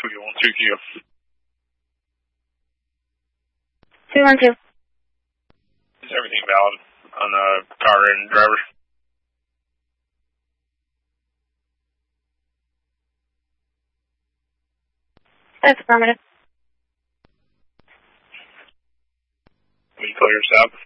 212Q. 212. Is everything valid on the car and driver? That's affirmative. Will you call your stop?